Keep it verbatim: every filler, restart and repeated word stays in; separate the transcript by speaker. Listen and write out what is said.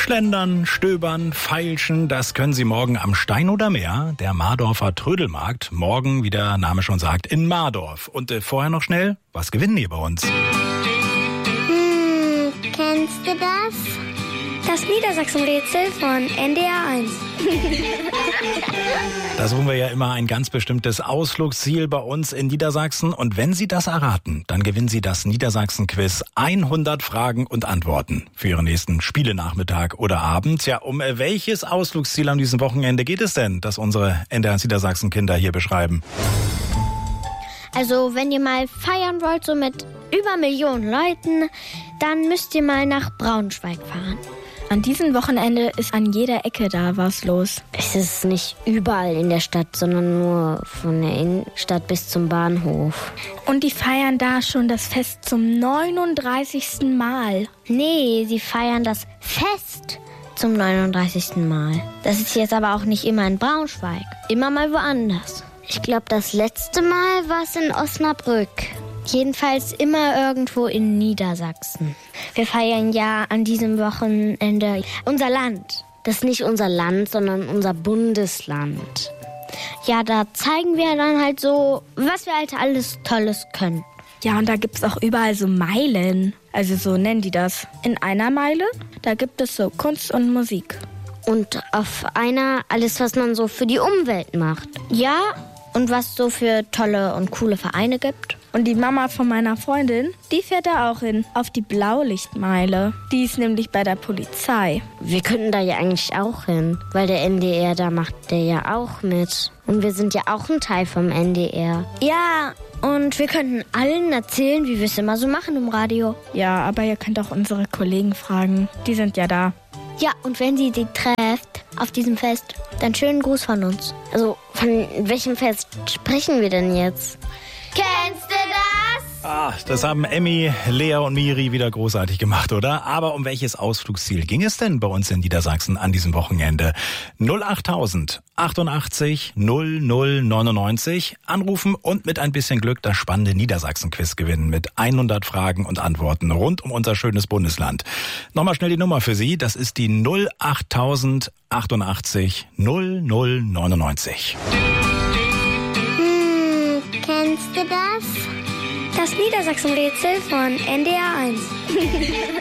Speaker 1: Schlendern, stöbern, feilschen, das können Sie morgen am Stein oder Meer, der Mardorfer Trödelmarkt. Morgen, wie der Name schon sagt, in Mardorf. Und äh, vorher noch schnell, was gewinnen die bei uns?
Speaker 2: Hm, kennst du das?
Speaker 3: Das Niedersachsen-Rätsel von N D R eins.
Speaker 1: Da suchen wir ja immer ein ganz bestimmtes Ausflugsziel bei uns in Niedersachsen. Und wenn Sie das erraten, dann gewinnen Sie das Niedersachsen-Quiz hundert Fragen und Antworten für Ihren nächsten Spielenachmittag oder Abend. Ja, um welches Ausflugsziel an diesem Wochenende geht es denn, das unsere N D R eins Niedersachsen-Kinder hier beschreiben?
Speaker 3: Also, wenn ihr mal feiern wollt, so mit über Millionen Leuten, dann müsst ihr mal nach Braunschweig fahren.
Speaker 4: An diesem Wochenende ist an jeder Ecke da was los.
Speaker 2: Es ist nicht überall in der Stadt, sondern nur von der Innenstadt bis zum Bahnhof.
Speaker 4: Und die feiern da schon das Fest zum neununddreißigsten Mal.
Speaker 3: Nee, sie feiern das Fest zum neununddreißigsten Mal. Das ist jetzt aber auch nicht immer in Braunschweig. Immer mal woanders.
Speaker 2: Ich glaube, das letzte Mal war es in Osnabrück.
Speaker 3: Jedenfalls immer irgendwo in Niedersachsen. Wir feiern ja an diesem Wochenende unser Land.
Speaker 2: Das ist nicht unser Land, sondern unser Bundesland.
Speaker 3: Ja, da zeigen wir dann halt so, was wir halt alles Tolles können.
Speaker 4: Ja, und da gibt's auch überall so Meilen. Also so nennen die das. In einer Meile, da gibt es so Kunst und Musik.
Speaker 2: Und auf einer alles, was man so für die Umwelt macht.
Speaker 3: Ja, und was so für tolle und coole Vereine gibt.
Speaker 4: Und die Mama von meiner Freundin, die fährt da auch hin, auf die Blaulichtmeile. Die ist nämlich bei der Polizei.
Speaker 2: Wir könnten da ja eigentlich auch hin, weil der N D R, da macht der ja auch mit. Und wir sind ja auch ein Teil vom N D R.
Speaker 3: Ja, und wir könnten allen erzählen, wie wir es immer so machen im Radio.
Speaker 4: Ja, aber ihr könnt auch unsere Kollegen fragen. Die sind ja da.
Speaker 3: Ja, und wenn Sie die trefft auf diesem Fest, dann schönen Gruß von uns.
Speaker 2: Also, von welchem Fest sprechen wir denn jetzt?
Speaker 3: Kennst du das?
Speaker 1: Ah, das haben Emmy, Lea und Miri wieder großartig gemacht, oder? Aber um welches Ausflugsziel ging es denn bei uns in Niedersachsen an diesem Wochenende? null achttausend achtundachtzig null null neunundneunzig anrufen und mit ein bisschen Glück das spannende Niedersachsen-Quiz gewinnen mit hundert Fragen und Antworten rund um unser schönes Bundesland. Nochmal schnell die Nummer für Sie, das ist die null achttausend achtundachtzig null null neunundneunzig.
Speaker 2: Kennst du das?
Speaker 3: Das Niedersachsen-Rätsel von N D R eins.